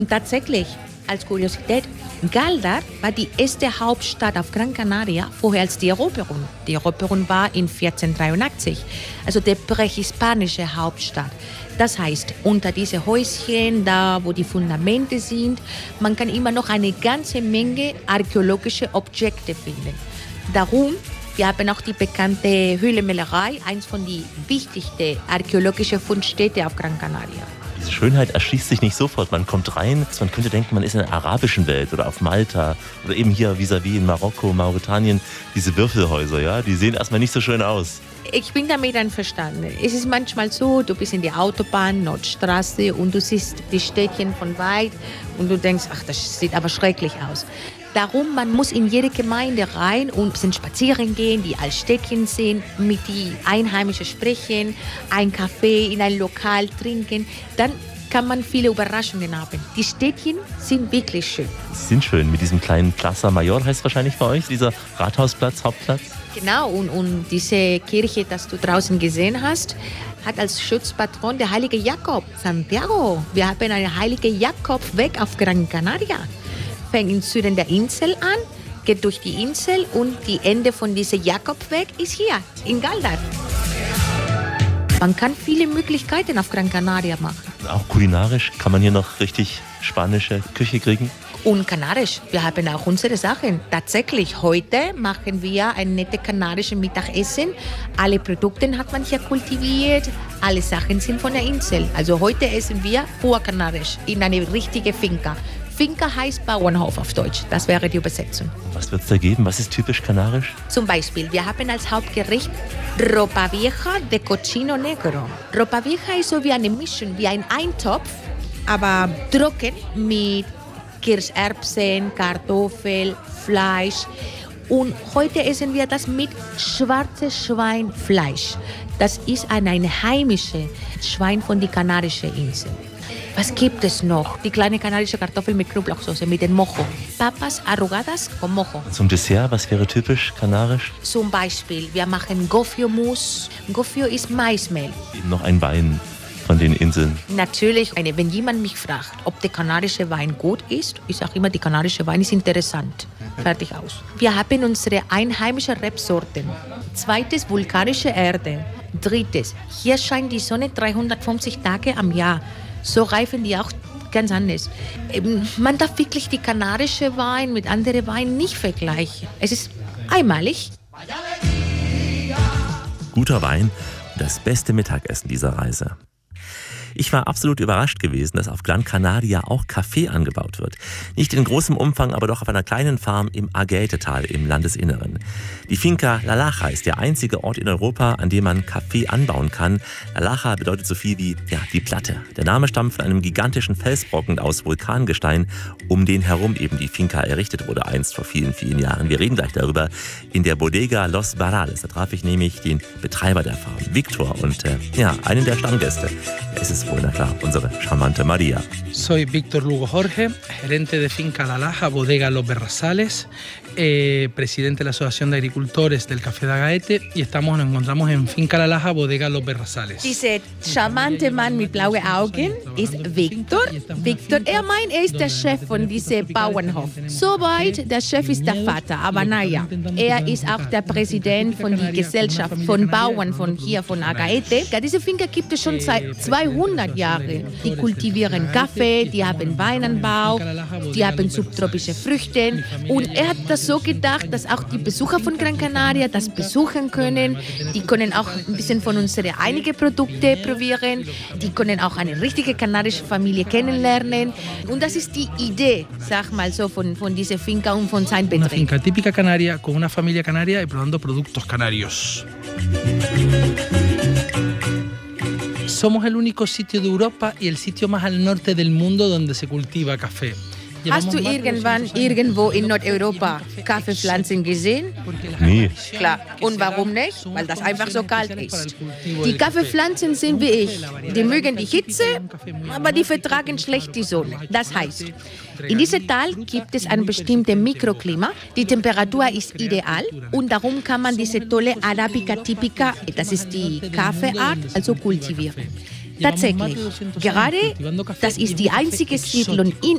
Tatsächlich, als Kuriosität, Galdar war die erste Hauptstadt auf Gran Canaria, vorher als die Eroberung. Die Eroberung war in 1483, also die prähispanische Hauptstadt. Das heißt, unter diese Häuschen, da wo die Fundamente sind, man kann immer noch eine ganze Menge archäologische Objekte finden. Darum, wir haben auch die bekannte Höhlenmalerei, eins von den wichtigsten archäologischen Fundstätten auf Gran Canaria. Diese Schönheit erschließt sich nicht sofort. Man kommt rein, man könnte denken, man ist in der arabischen Welt oder auf Malta oder eben hier vis-à-vis in Marokko, Mauretanien. Diese Würfelhäuser, ja, die sehen erstmal nicht so schön aus. Ich bin damit einverstanden. Es ist manchmal so, du bist in der Autobahn, Nordstraße und du siehst die Städtchen von weit und du denkst, ach, das sieht aber schrecklich aus. Darum, man muss in jede Gemeinde rein und ein bisschen spazieren gehen, die als Städtchen sehen, mit den Einheimischen sprechen, ein Kaffee in ein Lokal trinken. Dann kann man viele Überraschungen haben. Die Städtchen sind wirklich schön. Sie sind schön mit diesem kleinen Plaza Mayor, heißt wahrscheinlich bei euch, dieser Rathausplatz, Hauptplatz. Genau, und diese Kirche, das du draußen gesehen hast, hat als Schutzpatron der heilige Jakob, Santiago. Wir haben einen heiligen Jakobweg auf Gran Canaria. Fängt im Süden der Insel an, geht durch die Insel und die Ende von diesem Jakobweg ist hier, in Galdar. Man kann viele Möglichkeiten auf Gran Canaria machen. Auch kulinarisch kann man hier noch richtig spanische Küche kriegen? Und kanarisch, wir haben auch unsere Sachen. Tatsächlich, heute machen wir ein nettes kanarisches Mittagessen. Alle Produkte hat man hier kultiviert, alle Sachen sind von der Insel. Also heute essen wir pur kanarisch in eine richtige Finca. Finca heißt Bauernhof auf Deutsch. Das wäre die Übersetzung. Was wird es da geben? Was ist typisch kanarisch? Zum Beispiel, wir haben als Hauptgericht Ropa Vieja de Cochino Negro. Ropa Vieja ist so wie eine Mischung, wie ein Eintopf, aber trocken mit Kirscherbsen, Kartoffel, Fleisch. Und heute essen wir das mit schwarzes Schweinfleisch. Das ist ein heimisches Schwein von den Kanarischen Inseln. Was gibt es noch? Die kleine kanarische Kartoffel mit Knoblauchsoße, mit dem Mojo. Papas arrugadas con Mojo. Zum Dessert, was wäre typisch kanarisch? Zum Beispiel, wir machen Gofio-Mousse. Gofio ist Maismehl. Eben noch ein Wein von den Inseln. Natürlich, wenn jemand mich fragt, ob der kanarische Wein gut ist, ich sage immer, der kanarische Wein ist interessant. Fertig aus. Wir haben unsere einheimischen Rebsorten. Zweites, vulkanische Erde. Drittes, hier scheint die Sonne 350 Tage am Jahr. So reifen die auch ganz anders. Man darf wirklich die kanarische Wein mit anderen Weinen nicht vergleichen. Es ist einmalig. Guter Wein und das beste Mittagessen dieser Reise. Ich war absolut überrascht gewesen, dass auf Gran Canaria auch Kaffee angebaut wird. Nicht in großem Umfang, aber doch auf einer kleinen Farm im Agaete-Tal im Landesinneren. Die Finca La Laja ist der einzige Ort in Europa, an dem man Kaffee anbauen kann. La Laja bedeutet so viel wie die Platte. Der Name stammt von einem gigantischen Felsbrocken aus Vulkangestein, um den herum eben die Finca errichtet wurde, einst vor vielen, vielen Jahren. Wir reden gleich darüber in der Bodega Los Barrales. Da traf ich nämlich den Betreiber der Farm, Victor, und einen der Stammgäste. Es ist wohl, na klar, unsere charmante Maria. Soy Víctor Lugo Jorge, gerente de Finca La Laja, Bodega Los Barrales, presidente de la Asociación de Agricultores del Café de Agaete, y nos encontramos en Finca La Laja, Bodega Los Barrales. Dieser charmante Mann mit blauen Augen ist Victor. Er meint, er ist der Chef von diesem Bauernhof. Soweit, der Chef ist der Vater, aber naja, er ist auch der Präsident von der Gesellschaft von Bauern von hier, von Agaete. Ja, diese Finca gibt es schon seit 200 Jahren. Die kultivieren Kaffee, die haben Weinanbau, die haben subtropische Früchte. Und er hat das so gedacht, dass auch die Besucher von Gran Canaria das besuchen können. Die können auch ein bisschen von unseren einigen Produkte probieren. Die können auch eine richtige kanarische Familie kennenlernen. Und das ist die Idee, sag mal so, von dieser Finca und von seinem Betrieb. Una finca típica canaria con una familia canaria y probando productos canarios. Somos el único sitio de Europa y el sitio más al norte del mundo donde se cultiva café. Hast du irgendwann irgendwo in Nordeuropa Kaffeepflanzen gesehen? Nee. Klar. Und warum nicht? Weil das einfach so kalt ist. Die Kaffeepflanzen sind wie ich. Die mögen die Hitze, aber die vertragen schlecht die Sonne. Das heißt, in diesem Tal gibt es ein bestimmtes Mikroklima. Die Temperatur ist ideal und darum kann man diese tolle Arabica typica, das ist die Kaffeeart, also kultivieren. Tatsächlich, gerade das ist die einzige Siedlung in